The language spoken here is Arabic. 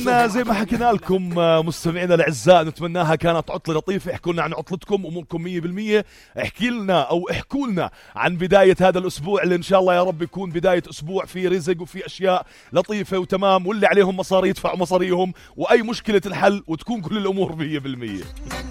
طبعا زي ما حكينا لكم مستمعينا الاعزاء، نتمناها كانت عطله لطيفه. احكوا لنا عن عطلتكم، اموركم 100%. احكي لنا او احكوا لنا عن بدايه هذا الاسبوع اللي ان شاء الله يا رب يكون بدايه اسبوع فيه رزق وفي اشياء لطيفه وتمام، واللي عليهم مصاري يدفعوا مصاريهم، واي مشكله الحل وتكون كل الامور 100%.